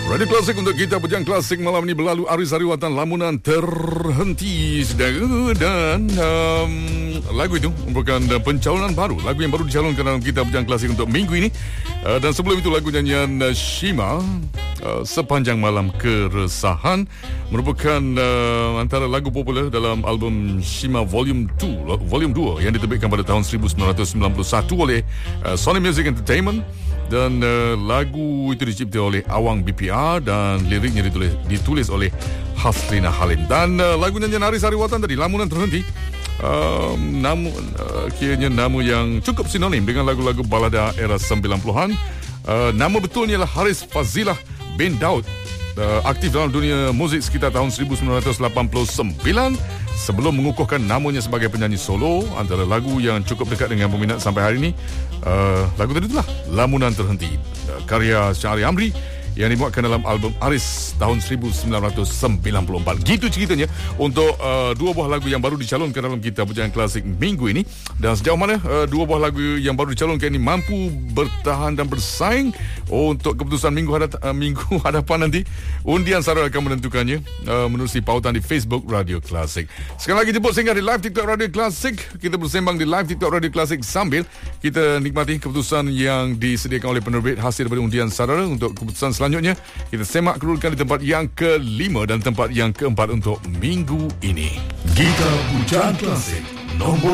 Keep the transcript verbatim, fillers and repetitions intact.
Radio Klasik untuk kita Bujang Klasik malam ini berlalu Aris Hariwatan Lamunan Terhenti, saudara. Dan um, lagu itu merupakan pencalonan baru, lagu yang baru dicalonkan dalam kita Bujang Klasik untuk minggu ini. uh, Dan sebelum itu lagu nyanyian uh, Shima, uh, Sepanjang Malam Keresahan, merupakan uh, antara lagu popular dalam album Shima Volume dua, Volume dua yang diterbitkan pada tahun seribu sembilan ratus sembilan puluh satu oleh uh, Sony Music Entertainment. Dan uh, lagu itu dicipta oleh Awang B P R dan liriknya ditulis, ditulis oleh Haslina Halim. Dan uh, lagu nyanyian Aris Hariwatan tadi, Lamunan Terhenti, uh, nama, uh, kiranya nama yang cukup sinonim dengan lagu-lagu balada era sembilan puluhan. Uh, nama betulnya ialah Haris Fazilah bin Daud. Uh, aktif dalam dunia muzik sekitar tahun seribu sembilan ratus lapan puluh sembilan sebelum mengukuhkan namanya sebagai penyanyi solo. Antara lagu yang cukup dekat dengan peminat sampai hari ini, uh, lagu tadi itulah Lamunan Terhenti, uh, karya Syahri Amri yang dimuatkan dalam album Aris tahun seribu sembilan ratus sembilan puluh empat. Gitu ceritanya untuk uh, dua buah lagu yang baru dicalonkan dalam kita Bujang Klasik minggu ini. Dan sejauh mana uh, dua buah lagu yang baru dicalonkan ini mampu bertahan dan bersaing untuk keputusan minggu hadap, uh, minggu hadapan nanti, undian Sarah akan menentukannya uh, menerusi pautan di Facebook Radio Klasik. Sekali lagi jemput singgah di live TikTok Radio Klasik. Kita bersembang di live TikTok Radio Klasik sambil kita nikmati keputusan yang disediakan oleh penerbit hasil daripada undian Sarah untuk keputusan selanjutnya. Selanjutnya, kita semak kedudukan di tempat yang kelima dan tempat yang keempat untuk minggu ini. Kita Bujang Klasik nombor